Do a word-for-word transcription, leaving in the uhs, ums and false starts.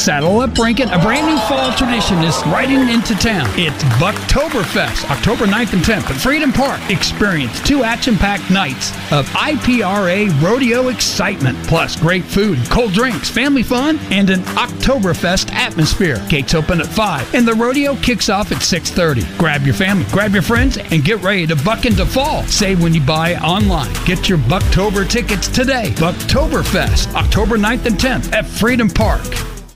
Saddle up, Rankin. A brand new fall tradition is riding into town. It's Bucktoberfest, October ninth and tenth at Freedom Park. Experience two action-packed nights of I P R A rodeo excitement, plus great food, cold drinks, family fun, and an Oktoberfest atmosphere. Gates open at five, and the rodeo kicks off at six thirty. Grab your family, grab your friends, and get ready to buck into fall. Save when you buy online. Get your Bucktober tickets today. Bucktoberfest, October ninth and tenth at Freedom Park.